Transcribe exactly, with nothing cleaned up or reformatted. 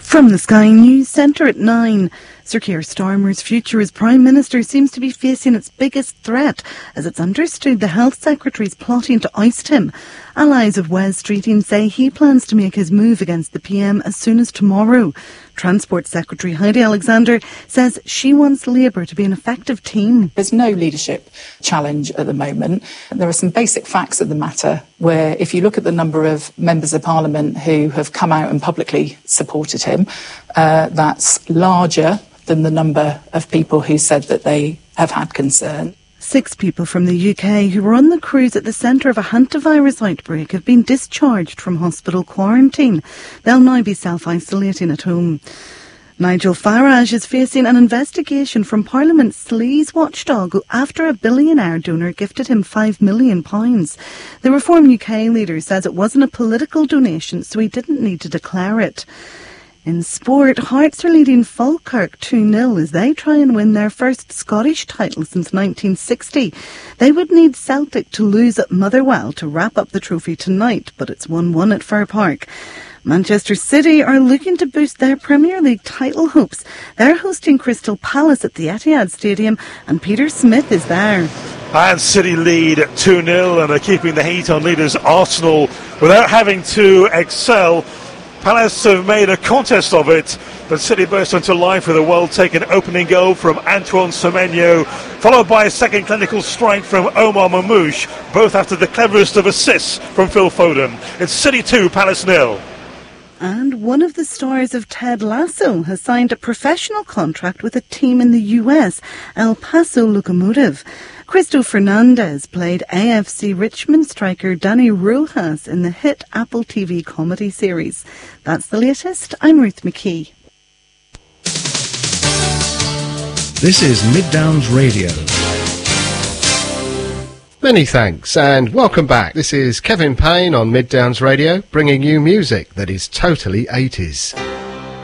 From the Sky News Centre at nine. Sir Keir Starmer's future as Prime Minister seems to be facing its biggest threat, as it's understood the Health Secretary is plotting to oust him. Allies of Wes Streeting say he plans to make his move against the P M as soon as tomorrow. Transport Secretary Heidi Alexander says she wants Labour to be an effective team. There's no leadership challenge at the moment. There are some basic facts of the matter where if you look at the number of members of Parliament who have come out and publicly supported him, uh, that's larger than the number of people who said that they have had concern. Six people from the U K who were on the cruise at the centre of a hantavirus outbreak have been discharged from hospital quarantine. They'll now be self-isolating at home. Nigel Farage is facing an investigation from Parliament's sleaze watchdog after a billionaire donor gifted him five million pounds. The Reform U K leader says it wasn't a political donation, so he didn't need to declare it. In sport, Hearts are leading Falkirk two nil as they try and win their first Scottish title since nineteen sixty. They would need Celtic to lose at Motherwell to wrap up the trophy tonight, but it's one one at Fir Park. Manchester City are looking to boost their Premier League title hopes. They're hosting Crystal Palace at the Etihad Stadium, and Peter Smith is there. And City lead two nil and are keeping the heat on leaders Arsenal without having to excel. Palace have made a contest of it, but City burst into life with a well-taken opening goal from Antoine Semenyo, followed by a second clinical strike from Omar Mamouche, both after the cleverest of assists from Phil Foden. It's City two, Palace nil. And one of the stars of Ted Lasso has signed a professional contract with a team in the U S, El Paso Locomotive. Cristo Fernandez played A F C Richmond striker Danny Rojas in the hit Apple T V comedy series. That's the latest. I'm Ruth McKee. This is Mid Downs Radio. Many thanks and welcome back. This is Kevin Payne on Mid Downs Radio, bringing you music that is totally eighties.